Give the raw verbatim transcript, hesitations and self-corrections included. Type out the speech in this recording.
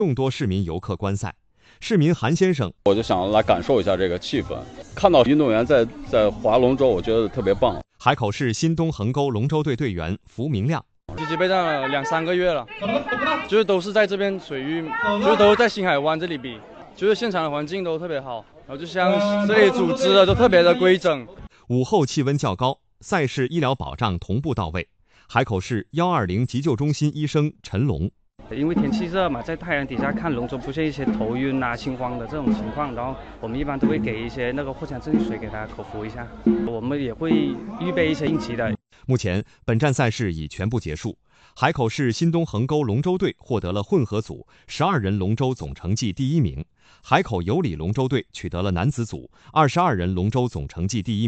众多市民游客观赛。市民韩先生， 我就想来感受一下这个气氛，看到运动员在在划龙舟，我觉得特别棒。 海口市新东横沟龙舟队队员符明亮， 积极备战了两三个月了，就是都是在这边水域，就是都在新海湾这里比，就是现场的环境都特别好，然后就像这里组织的都特别的规整。 午后气温较高，赛事医疗保障同步到位。海口市一二零急救中心医生陈龙。 因为天气热嘛，在太阳底下看龙舟出现一些头晕啊、心慌的这种情况，然后我们一般都会给一些那个藿香正气水给他口服一下。我们也会预备一些应急的。 目前，本站赛事已全部结束。海口市新东横沟龙舟队获得了混合组十二人龙舟总成绩第一名，海口有里龙舟队取得了男子组二十二人龙舟总成绩第一名。